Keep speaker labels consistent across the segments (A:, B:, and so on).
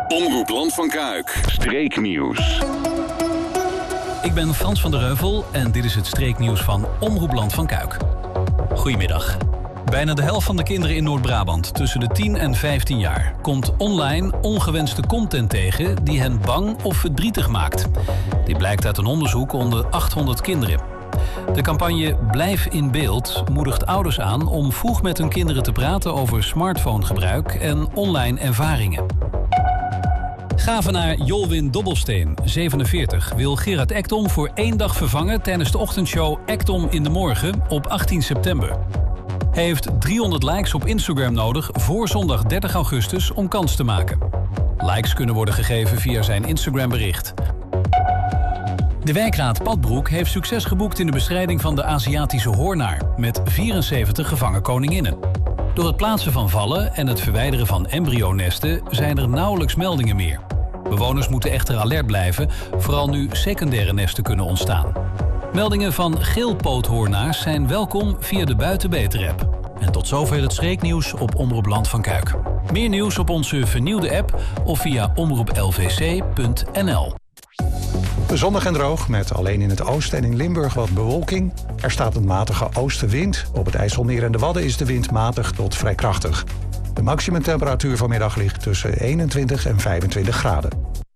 A: Omroep Land van Kuik. Streeknieuws.
B: Ik ben Frans van der Heuvel en dit is het streeknieuws van Omroep Land van Kuik. Goedemiddag. Bijna de helft van de kinderen in Noord-Brabant tussen de 10 en 15 jaar komt online ongewenste content tegen die hen bang of verdrietig maakt. Dit blijkt uit een onderzoek onder 800 kinderen. De campagne Blijf in beeld moedigt ouders aan om vroeg met hun kinderen te praten over smartphonegebruik en online ervaringen. Gavenaar Jolwin Dobbelsteen, 47, wil Gerard Ekdom voor 1 dag vervangen tijdens de ochtendshow Ekdom in de Morgen op 18 september. Hij heeft 300 likes op Instagram nodig voor zondag 30 augustus om kans te maken. Likes kunnen worden gegeven via zijn Instagram-bericht. De wijkraad Padbroek heeft succes geboekt in de bestrijding van de Aziatische hoornaar met 74 gevangen koninginnen. Door het plaatsen van vallen en het verwijderen van embryonesten zijn er nauwelijks meldingen meer. Bewoners moeten echter alert blijven, vooral nu secundaire nesten kunnen ontstaan. Meldingen van geelpoothoornaars zijn welkom via de Buitenbeter-app. En tot zover het streeknieuws op Omroep Land van Kuik. Meer nieuws op onze vernieuwde app of via omroeplvc.nl.
C: Zonnig en droog, met alleen in het oosten en in Limburg wat bewolking. Er staat een matige oostenwind. Op het IJsselmeer en de Wadden is de wind matig tot vrij krachtig. De maximumtemperatuur vanmiddag ligt tussen 21 en 25 graden.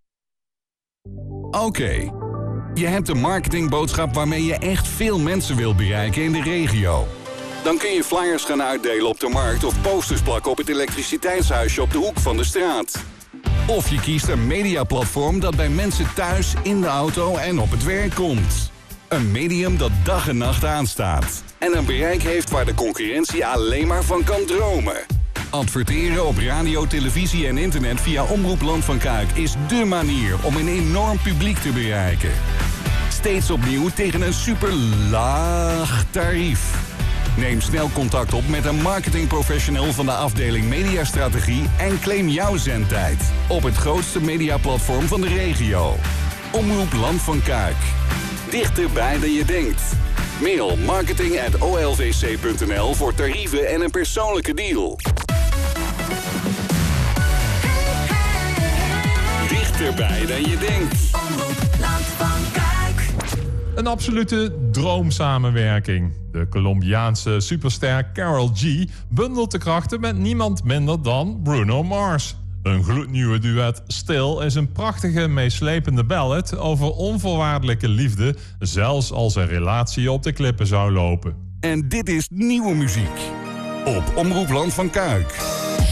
A: Oké. Je hebt een marketingboodschap waarmee je echt veel mensen wil bereiken in de regio. Dan kun je flyers gaan uitdelen op de markt of posters plakken op het elektriciteitshuisje op de hoek van de straat. Of je kiest een mediaplatform dat bij mensen thuis, in de auto en op het werk komt. Een medium dat dag en nacht aanstaat. En een bereik heeft waar de concurrentie alleen maar van kan dromen. Adverteren op radio, televisie en internet via Omroep Land van Kuik is dé manier om een enorm publiek te bereiken. Steeds opnieuw tegen een super laag tarief. Neem snel contact op met een marketingprofessional van de afdeling Mediastrategie en claim jouw zendtijd op het grootste mediaplatform van de regio. Omroep Land van Kuik. Dichterbij dan je denkt. Mail marketing@olvc.nl voor tarieven en een persoonlijke deal. Dichterbij dan je denkt.
D: Omroep Land van Kuik.
E: Een absolute droomsamenwerking. De Colombiaanse superster Karol G bundelt de krachten met niemand minder dan Bruno Mars. Een gloednieuwe duet Still is een prachtige, meeslepende ballad over onvoorwaardelijke liefde, zelfs als een relatie op de klippen zou lopen.
A: En dit is nieuwe muziek op Omroep Land van Kuik.